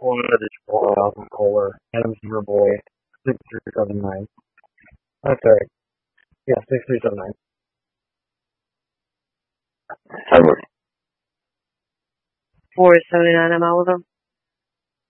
One additional from Kohler. Adam Silverboy, 6379. That's right. Yeah, 6379. Edward. 479, I'm Oliver.